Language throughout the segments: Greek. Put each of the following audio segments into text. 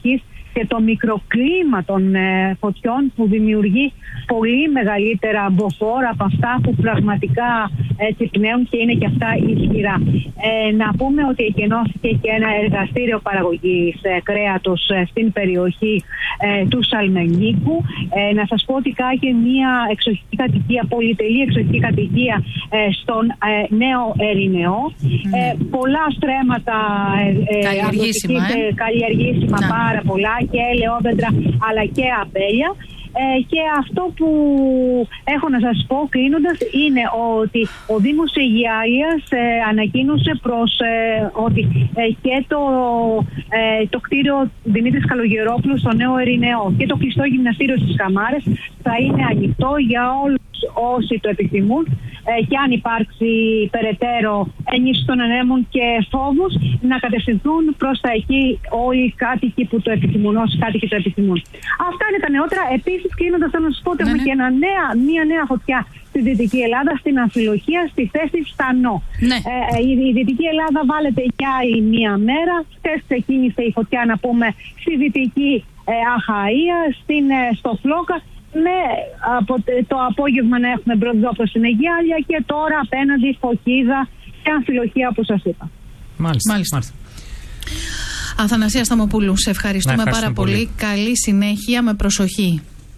περιοχής και το μικροκλίμα των φωτιών που δημιουργεί πολύ μεγαλύτερα μποφόρ από αυτά που πραγματικά πνέουν και είναι και αυτά ισχυρά. Να πούμε ότι εκενώθηκε και ένα εργαστήριο παραγωγής κρέατος στην περιοχή του Σαλμενίκου. Να σας πω ότι κάγε μια εξοχική κατοικία, πολυτελή εξοχική κατοικία στον Νέο Ερηνεό. Πολλά στρέμματα καλλιεργήσιμα πάρα πολλά, και ελαιόδεντρα αλλά και αμπέλια. Και αυτό που έχω να σας πω κλείνοντας είναι ότι ο Δήμος Αιγιάλειας ανακοίνωσε ότι και το κτίριο Δημήτρης Καλογερόπουλου στο Νέο Ερηνεό και το κλειστό γυμναστήριο στις Καμάρες θα είναι ανοιχτό για όλους όσοι το επιθυμούν, και αν υπάρξει περαιτέρω ενίσχυση των ανέμων και φόβους, να κατευθυνθούν προς τα εκεί όλοι οι κάτοικοι που το επιθυμούν, όσοι κάτοικοι το επιθυμούν. Αυτά είναι τα νεότερα. Επίσης, κλείνοντας, θέλω να σας πω ότι έχουμε και μια νέα φωτιά στη Δυτική Ελλάδα, στην Αμφιλοχία, στη θέση Στανό. Η Δυτική Ελλάδα βάλετε για άλλη μία μέρα. Χθες ξεκίνησε η φωτιά, να πούμε, στη Δυτική Αχαΐα, στο Φλόκα. Το απόγευμα να έχουμε Μπροντζόπο στην Αιγιάλεια και τώρα απέναντι Φωκίδα και Αμφιλοχία, όπως σας είπα. Μάλιστα. Αθανασία Σταμοπούλου, σε ευχαριστούμε πάρα πολύ. Καλή συνέχεια, με προσοχή.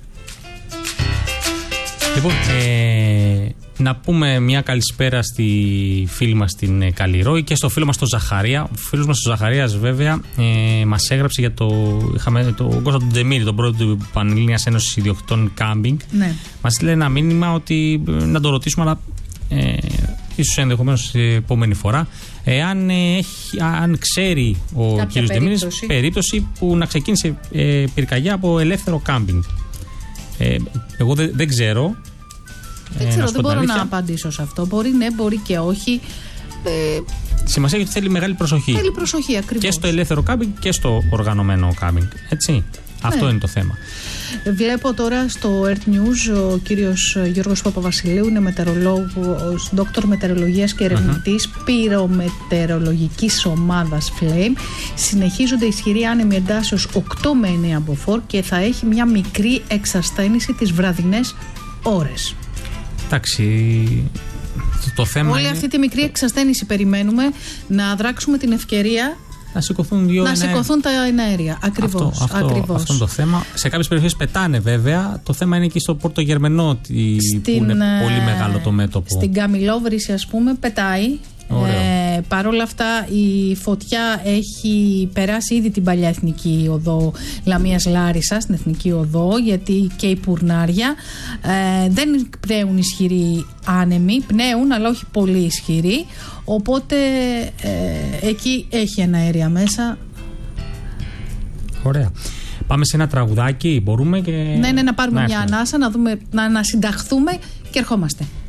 Λοιπόν, να πούμε μια καλησπέρα στη φίλη μας την Καλλιρόη και στο φίλο μας τον Ζαχαρία. Ο φίλος μας ο Ζαχαρίας, βέβαια, μας έγραψε για είχαμε τον Κώστα τον Τζεμίλη, τον πρώτο του Πανελλήνιας Ένωσης Ιδιοκτητών Κάμπινγκ. Μας στείλε ένα μήνυμα ότι να το ρωτήσουμε, αλλά ίσως ενδεχομένως την επόμενη φορά, αν ξέρει ο κ. Τζεμίλης περίπτωση που να ξεκίνησε πυρκαγιά από ελεύθερο κάμπινγκ. Εγώ δεν ξέρω. Δεν μπορώ να απαντήσω σε αυτό. Μπορεί ναι, μπορεί και όχι. Σημασία έχει ότι θέλει μεγάλη προσοχή. Θέλει προσοχή, ακριβώς. Και στο ελεύθερο κάμπινγκ και στο οργανωμένο κάμπινγκ. Έτσι. Αυτό είναι το θέμα. Βλέπω τώρα στο Earth News ο κύριος Γιώργος Παπαβασιλείου είναι μετεωρολόγος, δόκτωρ μετεωρολογίας και ερευνητής πυρομετεωρολογικής ομάδας Flame. Συνεχίζονται ισχυροί άνεμοι εντάσεως 8 με 9 μποφόρ και θα έχει μια μικρή εξασθένηση τις βραδινές ώρες. Εντάξει, το θέμα όλη αυτή τη μικρή εξασθένηση περιμένουμε να δράξουμε την ευκαιρία να σηκωθούν τα εναέρια. Ακριβώς. Αυτό είναι το θέμα. Σε κάποιες περιοχές πετάνε, βέβαια. Το θέμα είναι εκεί στο Πόρτο Γερμενό που είναι πολύ μεγάλο το μέτωπο. Στην Καμιλόβρηση, ας πούμε, πετάει. Παρ' όλα αυτά η φωτιά έχει περάσει ήδη την παλιά εθνική οδό Λαμίας Λάρισσας, την εθνική οδό, γιατί και η Πουρνάρια δεν πνέουν ισχυροί άνεμοι, πνέουν αλλά όχι πολύ ισχυροί, οπότε εκεί έχει εναέρια μέσα. Ωραία. Πάμε σε ένα τραγουδάκι, μπορούμε? Ναι, να πάρουμε μια ανάσα, να ανασυνταχθούμε και ερχόμαστε.